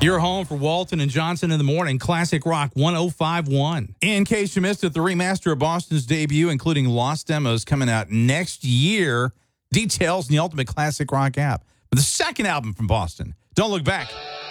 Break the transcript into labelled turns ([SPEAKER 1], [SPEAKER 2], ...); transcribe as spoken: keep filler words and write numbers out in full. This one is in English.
[SPEAKER 1] Your home for Walton and Johnson in the morning. Classic Rock one oh five point one. In case you missed it, the remaster of Boston's debut, including Lost Demos, coming out next year. Details in the Ultimate Classic Rock app. But the second album from Boston, Don't Look Back.